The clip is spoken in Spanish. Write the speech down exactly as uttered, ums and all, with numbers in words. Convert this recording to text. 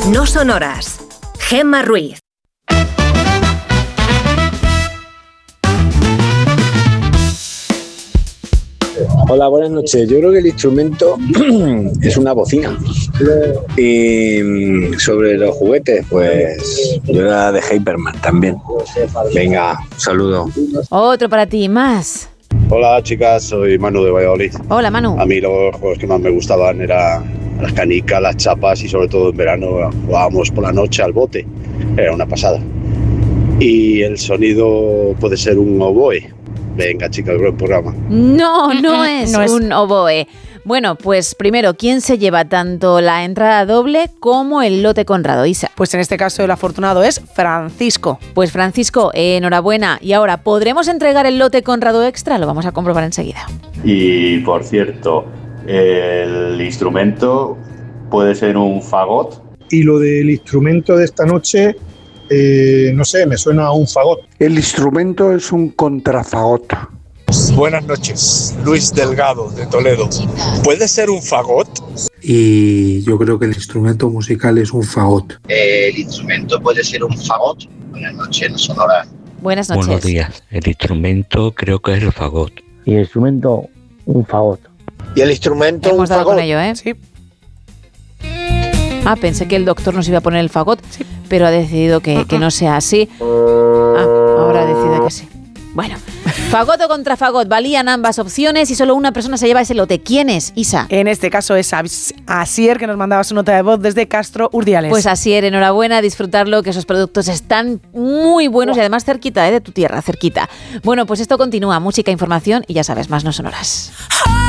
No sonoras. Gemma Ruiz. Hola, buenas noches. Yo creo que el instrumento es una bocina. Y sobre los juguetes, pues yo era de Hyperman también. Venga, un saludo. Otro para ti, más. Hola chicas, soy Manu de Valladolid. Hola Manu. A mí los juegos que más me gustaban eran las canicas, las chapas y sobre todo en verano jugábamos por la noche al bote. Era una pasada. Y el sonido puede ser un oboe. Venga chicas, buen programa. No, no es no es un oboe. Bueno, pues primero, ¿quién se lleva tanto la entrada doble como el lote Conrado, Isa? Pues en este caso el afortunado es Francisco. Pues Francisco, eh, enhorabuena. Y ahora, ¿podremos entregar el lote Conrado extra? Lo vamos a comprobar enseguida. Y por cierto, el instrumento puede ser un fagot. Y lo del instrumento de esta noche, eh, no sé, me suena a un fagot. El instrumento es un contrafagot. Buenas noches, Luis Delgado de Toledo. ¿Puede ser un fagot? Y yo creo que el instrumento musical es un fagot. Eh, el instrumento puede ser un fagot. Buenas noches, no sonora. Buenas noches. Buenos días. El instrumento creo que es el fagot. Y el instrumento, un fagot. Y el instrumento, Hemos un dado fagot. con ello, ¿eh? Sí. Ah, pensé que el doctor nos iba a poner el fagot, sí, pero ha decidido que, que no sea así. Ah, ahora decide que sí. Bueno, fagot o contra fagot, valían ambas opciones y solo una persona se lleva ese lote. ¿Quién es, Isa? En este caso es Asier, que nos mandaba su nota de voz desde Castro Urdiales. Pues Asier, enhorabuena, disfrutarlo, que esos productos están muy buenos y además cerquita, ¿eh? De tu tierra, cerquita. Bueno, pues esto continúa, música, información y ya sabes, más no sonoras.